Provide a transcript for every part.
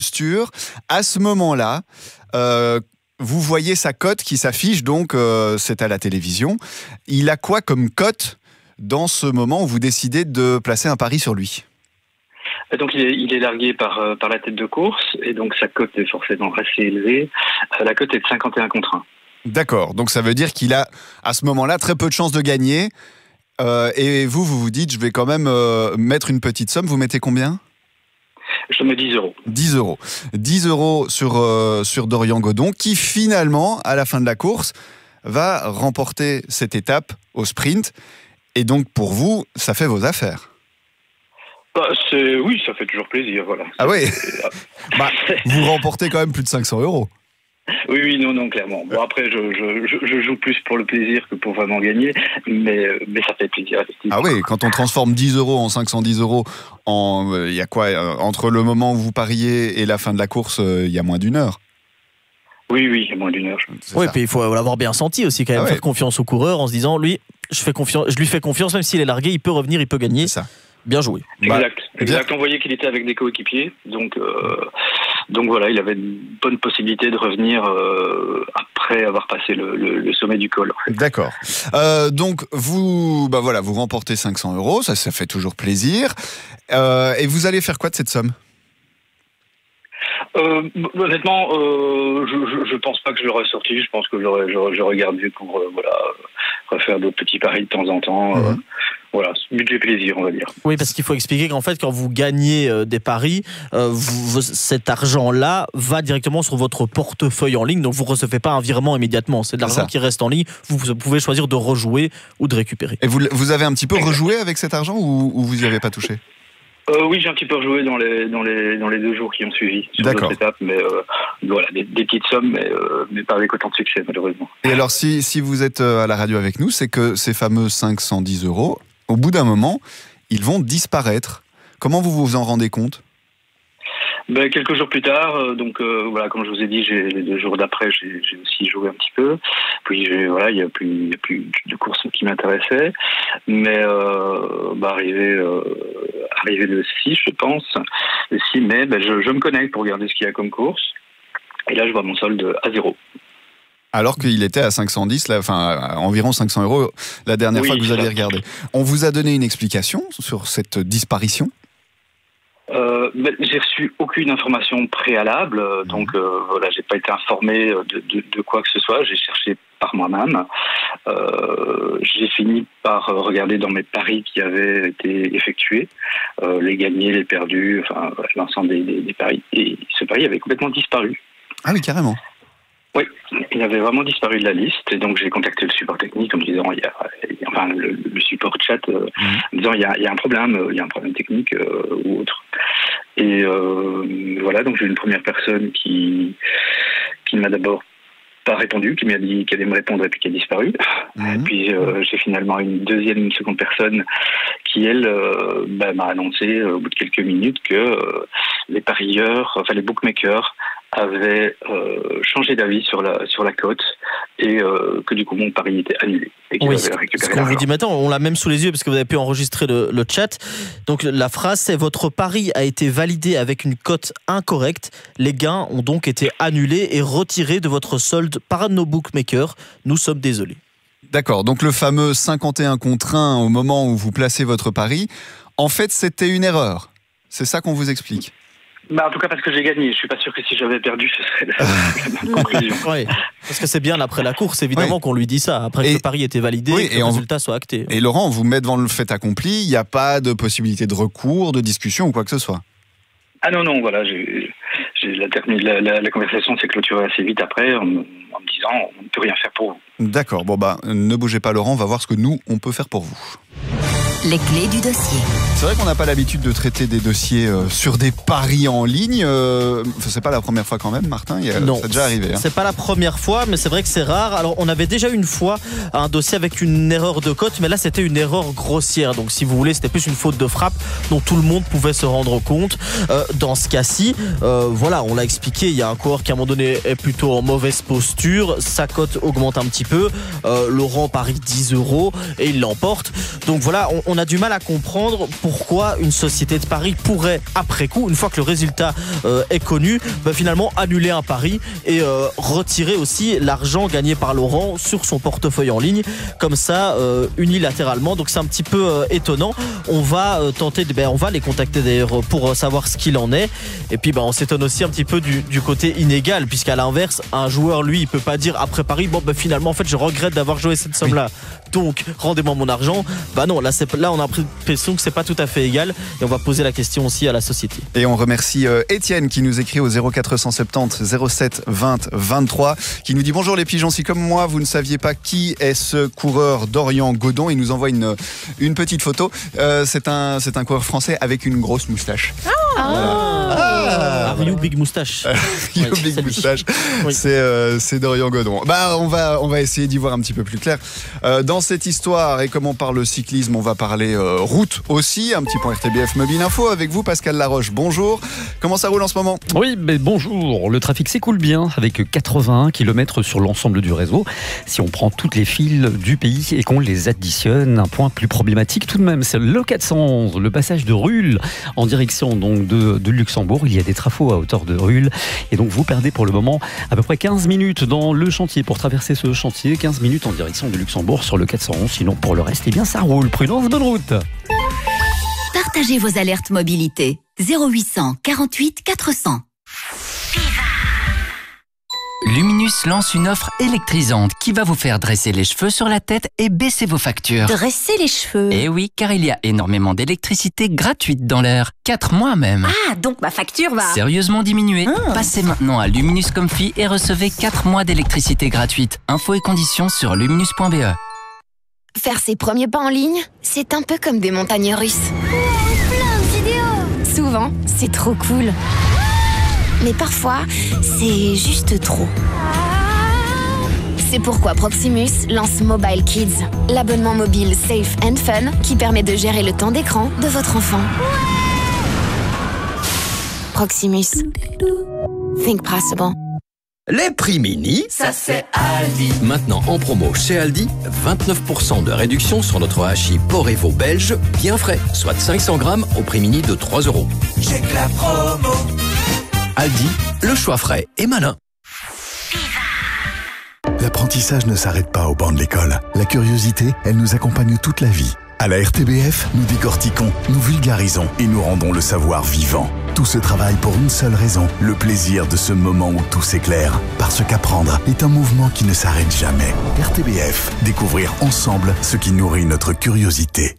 posture. À ce moment-là, vous voyez sa cote qui s'affiche, donc c'est à la télévision. Il a quoi comme cote dans ce moment où vous décidez de placer un pari sur lui ? Donc il est largué par la tête de course, et donc sa cote est forcément assez élevée. La cote est de 51 contre 1. D'accord, donc ça veut dire qu'il a à ce moment-là très peu de chances de gagner. Et vous dites, je vais quand même mettre une petite somme. Vous mettez combien ? Je mets 10 euros. 10 euros. 10 euros sur Dorian Godon, qui finalement, à la fin de la course, va remporter cette étape au sprint. Et donc, pour vous, ça fait vos affaires. Oui, ça fait toujours plaisir, voilà. Ah oui. Vous remportez quand même plus de 500 euros. Oui, non, clairement. Bon, après, je joue plus pour le plaisir que pour vraiment gagner, mais ça fait plaisir, effectivement. Ah oui, quand on transforme 10 euros en 510 euros, il y a quoi entre le moment où vous pariez et la fin de la course, il y a moins d'une heure. Oui, il y a moins d'une heure. Oui, puis il faut l'avoir bien senti aussi, quand même, faire confiance au coureur en se disant, lui, je lui fais confiance, même s'il est largué, il peut revenir, il peut gagner. C'est ça. Bien joué. Exact. On voyait qu'il était avec des coéquipiers, donc voilà, il avait une bonne possibilité de revenir après avoir passé le sommet du col. En fait. D'accord. Donc vous remportez 500 euros, ça fait toujours plaisir. Et vous allez faire quoi de cette somme ? Honnêtement, je pense pas que je l'aurais sorti. Je pense que j'aurais gardé pour refaire d'autres petits paris de temps en temps. Voilà, budget plaisir, on va dire. Oui, parce qu'il faut expliquer qu'en fait, quand vous gagnez des paris, cet argent-là va directement sur votre portefeuille en ligne, donc vous ne recevez pas un virement immédiatement. C'est de l'argent qui reste en ligne. Vous pouvez choisir de rejouer ou de récupérer. Et vous avez un petit peu rejoué avec cet argent ou vous n'y avez pas touché ? Oui, j'ai un petit peu rejoué dans les 2 jours qui ont suivi sur d'autres étapes, mais voilà, des petites sommes, mais pas avec autant de succès, malheureusement. Et alors, si vous êtes à la radio avec nous, c'est que ces fameux 510 euros, au bout d'un moment, ils vont disparaître. Comment vous vous en rendez compte ? Quelques jours plus tard, voilà, comme je vous ai dit, les 2 jours d'après, j'ai aussi joué un petit peu. Puis il y a plus de courses qui m'intéressaient. Mais arrivé le 6, je pense, le 6 mai, je me connecte pour regarder ce qu'il y a comme course. Et là, je vois mon solde à 0. Alors qu'il était à 510, à environ 500 euros la dernière fois que vous aviez regardé. On vous a donné une explication sur cette disparition ? J'ai reçu aucune information préalable, donc j'ai pas été informé de quoi que ce soit. J'ai cherché par moi-même. J'ai fini par regarder dans mes paris qui avaient été effectués, les gagnés, les perdus, l'ensemble des paris. Et ce pari avait complètement disparu. Ah oui, carrément. Oui, il avait vraiment disparu de la liste, et donc j'ai contacté le support technique en me disant, le support chat, en me disant il y a un problème technique ou autre. Et voilà, donc j'ai une première personne qui ne m'a d'abord pas répondu, qui m'a dit qu'elle allait me répondre et puis qui a disparu. Et puis j'ai finalement une seconde personne qui, elle, m'a annoncé au bout de quelques minutes que les parieurs, les bookmakers, avaient changé d'avis sur la cote et que du coup mon pari était annulé. Et qu'il avait récupéré ce qu'on vous dit maintenant, on l'a même sous les yeux parce que vous avez pu enregistrer le chat. Donc la phrase c'est: votre pari a été validé avec une cote incorrecte. Les gains ont donc été annulés et retirés de votre solde par nos bookmakers. Nous sommes désolés. D'accord, donc le fameux 51 contre 1 au moment où vous placez votre pari, en fait c'était une erreur. C'est ça qu'on vous explique. En tout cas parce que j'ai gagné. Je suis pas sûr que si j'avais perdu, ce serait la même conclusion. Oui, parce que c'est bien après la course, évidemment, qu'on lui dit ça. Après que le pari était validé, que le résultat soit acté. Et Laurent, on vous met devant le fait accompli. Il n'y a pas de possibilité de recours, de discussion ou quoi que ce soit. Ah non, voilà. La conversation s'est clôturée assez vite après en me disant on ne peut rien faire pour vous. D'accord. Ne bougez pas, Laurent. On va voir ce que nous on peut faire pour vous. Les clés du dossier. C'est vrai qu'on n'a pas l'habitude de traiter des dossiers sur des paris en ligne. C'est pas la première fois quand même, Martin. Non, ça a déjà arrivé. C'est pas la première fois, mais c'est vrai que c'est rare. Alors, on avait déjà une fois un dossier avec une erreur de cote, mais là, c'était une erreur grossière. Donc, si vous voulez, c'était plus une faute de frappe dont tout le monde pouvait se rendre compte. Dans ce cas-ci, on l'a expliqué, il y a un coureur qui, à un moment donné, est plutôt en mauvaise posture. Sa cote augmente un petit peu. Laurent parie 10 euros et il l'emporte. Donc, voilà, on a du mal à comprendre pourquoi une société de paris pourrait, après coup, une fois que le résultat est connu, finalement annuler un pari et retirer aussi l'argent gagné par Laurent sur son portefeuille en ligne, comme ça, unilatéralement. Donc c'est un petit peu étonnant. On va tenter, on va les contacter d'ailleurs pour savoir ce qu'il en est. Et puis on s'étonne aussi un petit peu du côté inégal, puisqu'à l'inverse, un joueur, lui, il peut pas dire après pari, finalement, en fait, je regrette d'avoir joué cette somme-là. Donc, rendez-moi mon argent. Non, là, on a l'impression que c'est pas tout à fait égal. Et on va poser la question aussi à la société. Et on remercie Étienne qui nous écrit au 0470 07 20 23, qui nous dit: bonjour les pigeons, si comme moi vous ne saviez pas qui est ce coureur Dorian Godon, il nous envoie une petite photo. C'est un coureur français avec une grosse moustache. Rio Big Moustache. Rio Big Moustache. Oui. C'est Dorian Godon. On va essayer d'y voir un petit peu plus clair. Dans cette histoire, et comme on parle cyclisme, on va parler route aussi. Un petit point RTBF Mobile Info avec vous, Pascal Laroche. Bonjour. Comment ça roule en ce moment ? Oui, bonjour. Le trafic s'écoule bien avec 81 km sur l'ensemble du réseau. Si on prend toutes les files du pays et qu'on les additionne, un point plus problématique tout de même, c'est le 411, le passage de Ruhl en direction donc de Luxembourg. Il y a des trafos à hauteur de Ruhl et donc vous perdez pour le moment à peu près 15 minutes dans le chantier pour traverser ce chantier, 15 minutes en direction de Luxembourg sur le 411. Sinon pour le reste, ça roule. Prudence, bonne route. Partagez vos alertes mobilité 0800 48 400. Luminus lance une offre électrisante qui va vous faire dresser les cheveux sur la tête et baisser vos factures. Dresser les cheveux? Eh oui, car il y a énormément d'électricité gratuite dans l'air. 4 mois même. Ah, donc ma facture va sérieusement diminuer. Passez maintenant à Luminus Comfy et recevez 4 mois d'électricité gratuite. Infos et conditions sur luminus.be. Faire ses premiers pas en ligne, c'est un peu comme des montagnes russes. Plein de vidéos. Souvent, c'est trop cool. Mais parfois, c'est juste trop. C'est pourquoi Proximus lance Mobile Kids, l'abonnement mobile safe and fun qui permet de gérer le temps d'écran de votre enfant. Proximus. Think possible. Les prix mini, ça c'est Aldi. Maintenant en promo chez Aldi, 29% de réduction sur notre hachis Porevo belge, bien frais, soit 500 grammes au prix mini de 3 €. J'ai que la promo. Aldi, le choix frais et malin. L'apprentissage ne s'arrête pas au banc de l'école. La curiosité, elle nous accompagne toute la vie. À la RTBF, nous décortiquons, nous vulgarisons et nous rendons le savoir vivant. Tout ce travail pour une seule raison, le plaisir de ce moment où tout s'éclaire. Parce qu'apprendre est un mouvement qui ne s'arrête jamais. RTBF, découvrir ensemble ce qui nourrit notre curiosité.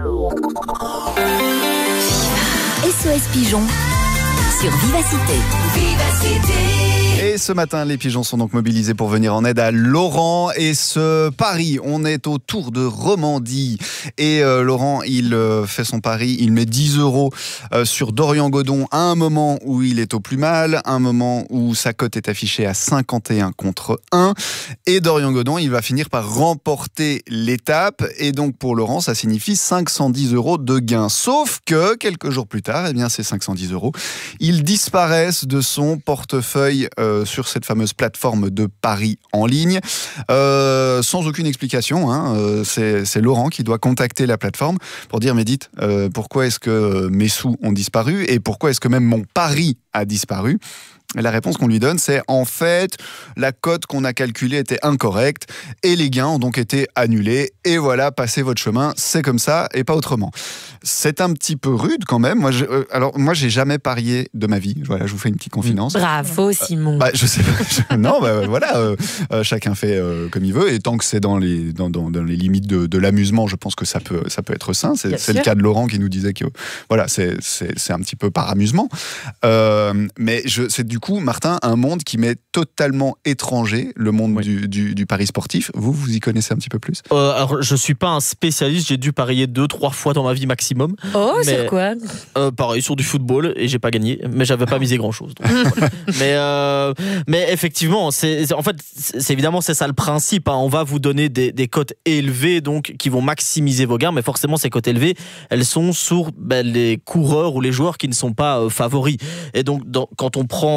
SOS Pigeon sur Vivacité. Et ce matin, les pigeons sont donc mobilisés pour venir en aide à Laurent. Et ce pari, on est au Tour de Romandie. Et Laurent, il fait son pari, il met 10 € sur Dorian Godon à un moment où il est au plus mal, un moment où sa cote est affichée à 51 contre 1. Et Dorian Godon, il va finir par remporter l'étape. Et donc pour Laurent, ça signifie 510 € de gain. Sauf que quelques jours plus tard, ces 510 €, ils disparaissent de son portefeuille sur cette fameuse plateforme de paris en ligne, sans aucune explication. C'est Laurent qui doit contacter la plateforme pour dire: mais dites, pourquoi est-ce que mes sous ont disparu et pourquoi est-ce que même mon pari a disparu? Et la réponse qu'on lui donne, c'est: en fait, la cote qu'on a calculée était incorrecte et les gains ont donc été annulés. Et voilà, passez votre chemin, c'est comme ça et pas autrement. C'est un petit peu rude quand même. Moi, j'ai jamais parié de ma vie. Voilà, je vous fais une petite confidence. Bravo, Simon. Je sais pas. Non, voilà. Chacun fait comme il veut. Et tant que c'est dans les limites de l'amusement, je pense que ça peut être sain. C'est le cas de Laurent qui nous disait que voilà, c'est un petit peu par amusement. Mais c'est du coup, Martin, un monde qui m'est totalement étranger, le monde du pari sportif. Vous y connaissez un petit peu plus? Alors, je suis pas un spécialiste. J'ai dû parier 2-3 fois dans ma vie maximum. Oh, sur quoi? Pareil, sur du football, et j'ai pas gagné, mais j'avais pas misé grand-chose. Voilà. Mais effectivement, évidemment, c'est ça le principe. On va vous donner des cotes élevées, donc qui vont maximiser vos gains, mais forcément, ces cotes élevées, elles sont sur les coureurs ou les joueurs qui ne sont pas favoris. Et donc, quand on prend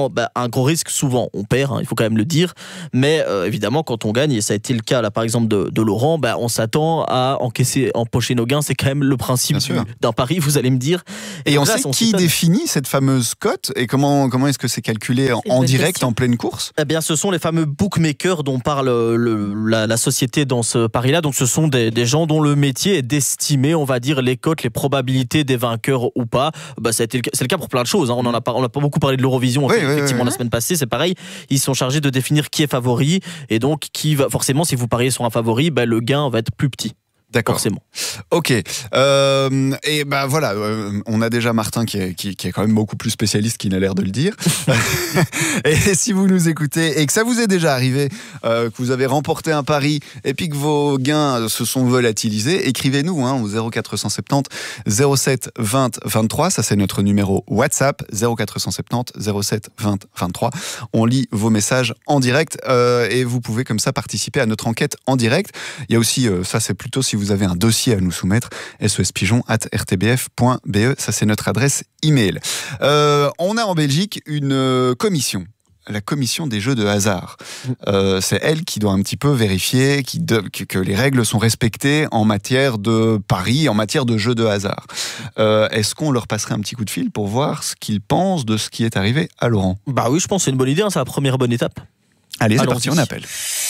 évidemment un gros risque. Souvent on perd, il faut quand même le dire, mais évidemment quand on gagne, et ça a été le cas là par exemple de Laurent, on s'attend à empocher nos gains. C'est quand même le principe d'un pari, vous allez me dire. Et on sait qui définit cette fameuse cote et comment est-ce que c'est calculé en direct, en pleine course? Eh bien, ce sont les fameux bookmakers dont parle la société dans ce pari-là. Donc, ce sont des gens dont le métier est d'estimer, on va dire, les cotes, les probabilités des vainqueurs ou pas. C'est le cas pour plein de choses. On n'a pas beaucoup parlé de l'Eurovision effectivement la semaine passée. C'est pareil. Ils sont chargés de définir qui est favori et donc qui va forcément, si vous pariez sur un favori, le gain va être plus petit. D'accord. Forcément. Ok. Et voilà, on a déjà Martin qui est quand même beaucoup plus spécialiste qu'il n'a l'air de le dire. Et si vous nous écoutez et que ça vous est déjà arrivé, que vous avez remporté un pari et puis que vos gains se sont volatilisés, écrivez-nous au 0470 07 20 23. Ça, c'est notre numéro WhatsApp, 0470 07 20 23. On lit vos messages en direct et vous pouvez comme ça participer à notre enquête en direct. Il y a aussi, ça c'est plutôt si vous avez un dossier à nous soumettre, sospigeon@rtbf.be, ça c'est notre adresse email. On a en Belgique une commission, la commission des jeux de hasard. C'est elle qui doit un petit peu vérifier que les règles sont respectées en matière de paris, en matière de jeux de hasard. Est-ce qu'on leur passerait un petit coup de fil pour voir ce qu'ils pensent de ce qui est arrivé à Laurent? Oui, je pense que c'est une bonne idée, c'est la première bonne étape. Allez, c'est parti, on appelle.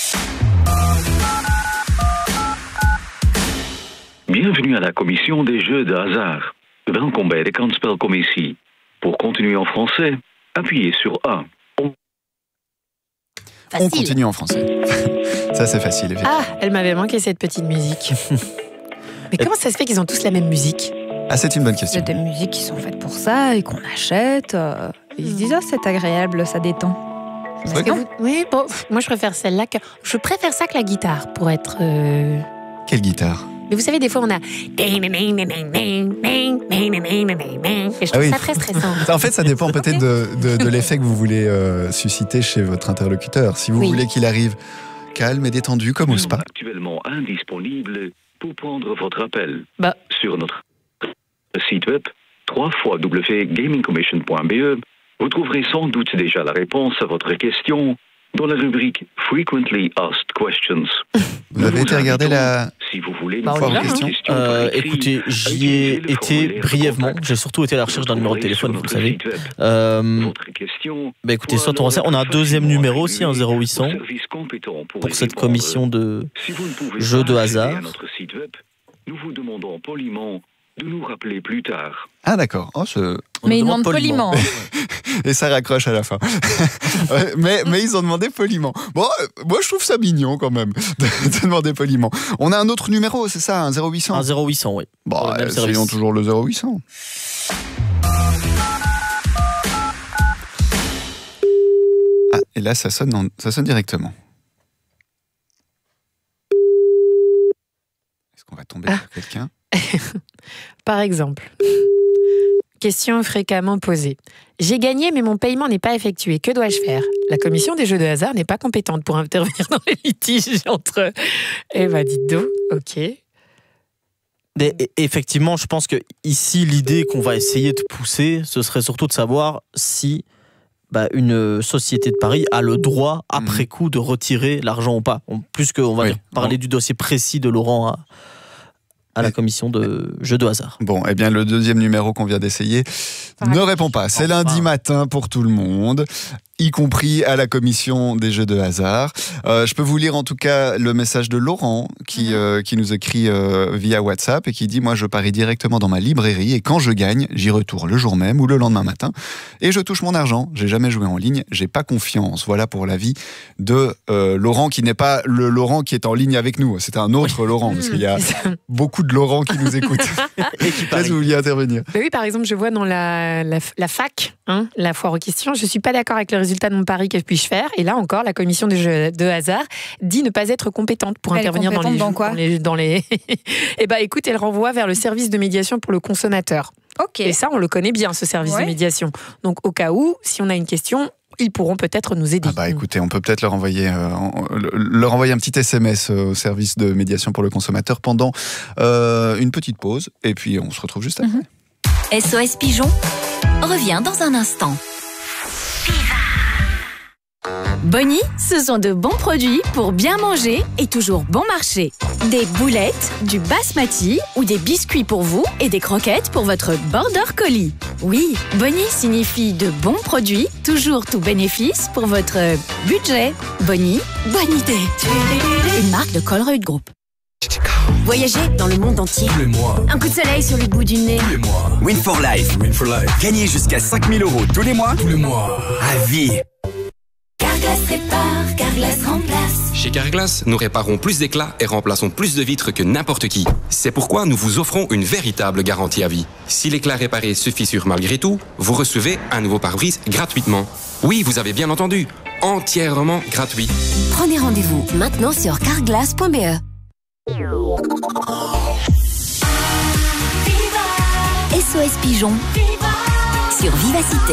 Bienvenue à la commission des jeux de hasard. Welkom bij de kansspelcommissie. Pour continuer en français, appuyez sur 1. On continue en français. Ça, c'est facile, effectivement. Elle m'avait manqué cette petite musique. Mais comment ça se fait qu'ils ont tous la même musique? C'est une bonne question. Il y a des musiques qui sont faites pour ça et qu'on achète. Ils se disent, c'est agréable, ça détend. Oui, bon, moi je préfère celle-là. Je préfère ça que la guitare, pour être... Quelle guitare? Mais vous savez, des fois, on a... Et je trouve ça très stressant. En fait, ça dépend peut-être de l'effet que vous voulez susciter chez votre interlocuteur. Si vous voulez qu'il arrive calme et détendu, comme au spa. Actuellement indisponible pour prendre votre appel. Sur notre site web, www.gamingcommission.be, vous trouverez sans doute déjà la réponse à votre question dans la rubrique Frequently Asked Questions. Vous avez été regarder la... Si vous voulez question. Écoutez, j'y ai été brièvement. J'ai surtout été à la recherche d'un numéro de téléphone, vous le savez. Écoutez, soit on a un deuxième numéro aussi, un 0800, pour cette commission de jeux de hasard. Nous vous demandons poliment de nous rappeler plus tard. Ah d'accord. Mais ils demandent poliment. Et ça raccroche à la fin. mais ils ont demandé poliment. Bon, moi je trouve ça mignon quand même de demander poliment. On a un autre numéro, c'est ça, un 0800? Un 0800, oui. Essayons toujours le 0800. Et là ça sonne directement. Est-ce qu'on va tomber sur quelqu'un? Par exemple, question fréquemment posée. J'ai gagné, mais mon paiement n'est pas effectué. Que dois-je faire? La commission des jeux de hasard n'est pas compétente pour intervenir dans les litiges entre... dites donc, ok. Mais effectivement, je pense que ici, l'idée qu'on va essayer de pousser, ce serait surtout de savoir si une société de paris a le droit, après coup, de retirer l'argent ou pas. Plus qu'on va parler du dossier précis de Laurent à la commission de jeux de hasard. Bon, eh bien, le deuxième numéro qu'on vient d'essayer ne répond pas. C'est lundi matin pour tout le monde, y compris à la commission des jeux de hasard. Je peux vous lire en tout cas le message de Laurent qui nous écrit via WhatsApp et qui dit « Moi, je parie directement dans ma librairie et quand je gagne, j'y retourne le jour même ou le lendemain matin et je touche mon argent. J'ai jamais joué en ligne, j'ai pas confiance. » Voilà pour l'avis de Laurent qui n'est pas le Laurent qui est en ligne avec nous. C'est un autre Laurent parce qu'il y a beaucoup de Laurent qui nous écoutent. Est-ce que vous vouliez intervenir? Oui, par exemple, je vois dans la fac, la foire aux questions, je suis pas d'accord avec le résultat de mon pari, que puis-je faire? Et là encore, la commission des jeux de hasard dit ne pas être compétente pour intervenir dans les... écoute, elle renvoie vers le service de médiation pour le consommateur. Ok. Et ça, on le connaît bien, ce service de médiation. Donc, au cas où, si on a une question, ils pourront peut-être nous aider. Écoutez, on peut peut-être leur envoyer un petit SMS au service de médiation pour le consommateur pendant une petite pause. Et puis, on se retrouve juste après. SOS Pigeon revient dans un instant. Bonnie, ce sont de bons produits pour bien manger et toujours bon marché. Des boulettes, du basmati ou des biscuits pour vous et des croquettes pour votre border collie. Oui, Bonnie signifie de bons produits, toujours tout bénéfice pour votre budget. Bonnie, bonne idée. Une marque de Colruyt Group. Voyager dans le monde entier. Tous les mois. Un coup de soleil sur le bout du nez. Tous les mois. Win for Life. Win for Life. Gagner jusqu'à 5 000 € tous les mois. Tous les mois. À vie. Carglass répare, Carglass remplace. Chez Carglass, nous réparons plus d'éclats et remplaçons plus de vitres que n'importe qui. C'est pourquoi nous vous offrons une véritable garantie à vie. Si l'éclat réparé se fissure malgré tout, vous recevez un nouveau pare-brise gratuitement. Oui, vous avez bien entendu, entièrement gratuit. Prenez rendez-vous maintenant sur carglass.be. SOS Pigeon sur Vivacité.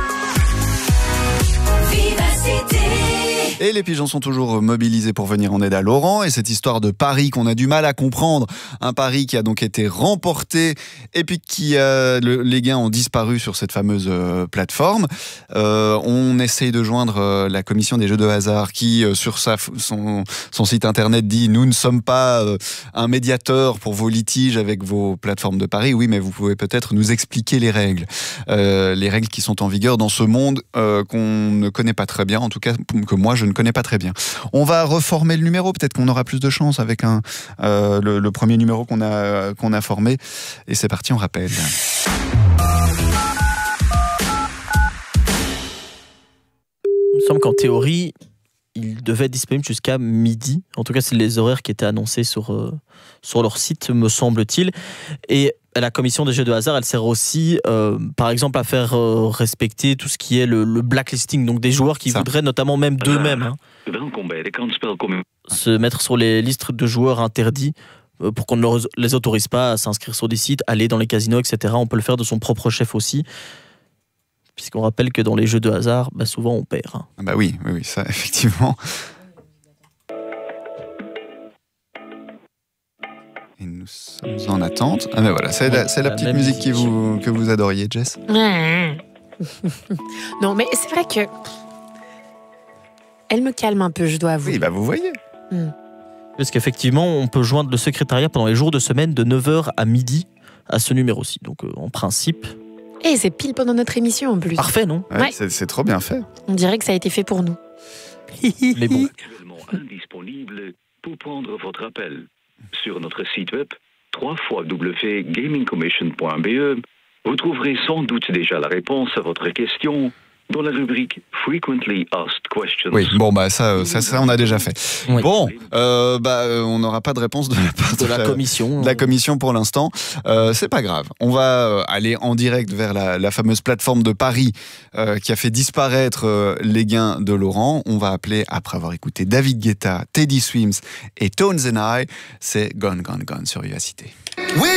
Et les pigeons sont toujours mobilisés pour venir en aide à Laurent. Et cette histoire de pari qu'on a du mal à comprendre, un pari qui a donc été remporté et puis les gains ont disparu sur cette fameuse plateforme. On essaye de joindre la commission des jeux de hasard qui, sur son site internet, dit « Nous ne sommes pas un médiateur pour vos litiges avec vos plateformes de paris. » Oui, mais vous pouvez peut-être nous expliquer les règles qui sont en vigueur dans ce monde qu'on ne connaît pas très bien, en tout cas que moi je ne connais pas très bien. On va reformer le numéro, peut-être qu'on aura plus de chance avec le premier numéro qu'on a formé. Et c'est parti, on rappelle. Il me semble qu'en théorie, il devait être disponible jusqu'à midi. En tout cas, c'est les horaires qui étaient annoncés sur leur site, me semble-t-il. Et la commission des jeux de hasard, elle sert aussi, par exemple, à faire respecter tout ce qui est le blacklisting, donc des joueurs qui voudraient notamment même d'eux-mêmes se mettre sur les listes de joueurs interdits pour qu'on ne les autorise pas à s'inscrire sur des sites, aller dans les casinos, etc. On peut le faire de son propre chef aussi. Puisqu'on rappelle que dans les jeux de hasard, souvent on perd. Bah oui, ça effectivement. Et nous sommes en attente. Ah mais voilà, c'est la petite musique que vous adoriez, Jess. Non, mais c'est vrai que elle me calme un peu, je dois avouer. Oui, vous voyez. Parce qu'effectivement, on peut joindre le secrétariat pendant les jours de semaine de 9h à midi à ce numéro-ci. Donc en principe... Et c'est pile pendant notre émission en plus. Parfait, non ? Ouais. C'est trop bien fait. On dirait que ça a été fait pour nous. Mais bon. Actuellement indisponible pour prendre votre appel. Sur notre site web www.gamingcommission.be, vous trouverez sans doute déjà la réponse à votre question dans la rubrique Frequently Asked Questions. Oui, bon ça on a déjà fait. Oui. Bon, on n'aura pas de réponse de la part de la commission. De la commission pour l'instant. C'est pas grave. On va aller en direct vers la fameuse plateforme de paris qui a fait disparaître les gains de Laurent. On va appeler, après avoir écouté David Guetta, Teddy Swims et Tones and I, c'est Gone Gone Gone sur Vivacité. Oui,